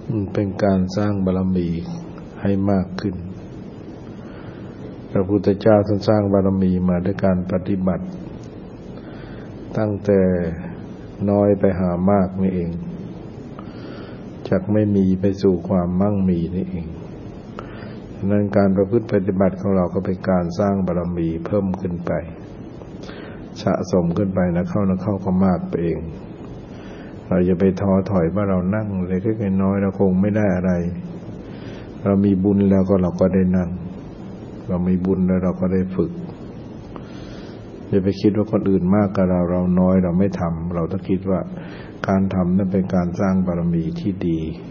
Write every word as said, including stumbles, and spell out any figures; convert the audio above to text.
มันเป็นการสร้างบารมีให้มากขึ้นพระพุทธเจ้าท่านสร้างบารมีมาด้วยการปฏิบัติตั้งแต่น้อยไปหามากนี่เองจากไม่มีไปสู่ความมั่งมีนี่เองฉะนั้นการประพฤติปฏิบัติของเราก็เป็นการสร้างบารมีเพิ่มขึ้นไปสะสมขึ้นไปนะเข้านะเข้าก็มากไปเองเราอย่าไปท้อถอยว่าเรานั่งเล็กๆน้อยๆเราคงไม่ได้อะไรเรามีบุญแล้วก็เราก็ได้นั่งเรามีบุญแล้วเราก็ได้ฝึกอย่าไปคิดว่าคนอื่นมากกว่าเราเราน้อยเราไม่ทำเราต้องคิดว่าการทำนั้นเป็นการสร้างบารมีที่ดี